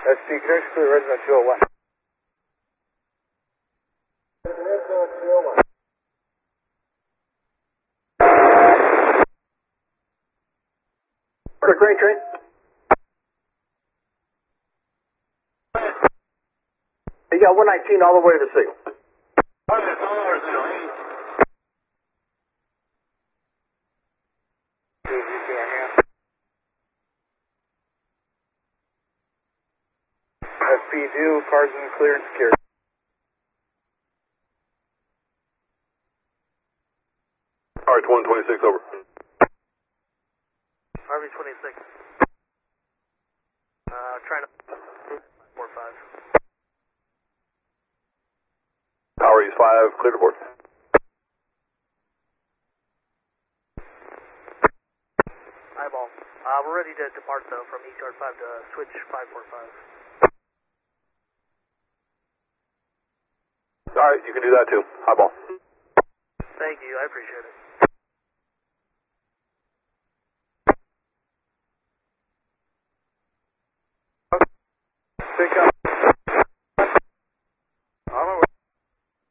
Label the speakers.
Speaker 1: SP, connection clear, resident 201.
Speaker 2: For the grain train. You got 119 all the way to the signal.
Speaker 1: SP2, cars in clear and secure.
Speaker 3: RH126 over.
Speaker 4: RV26. Trying to 4-5.
Speaker 3: Power East 5, clear to board.
Speaker 4: Eyeball. We're ready to depart though from East Yard 5 to switch 545.
Speaker 3: Alright, you can do that too. Highball.
Speaker 4: Thank you, I appreciate it.
Speaker 1: Pick up.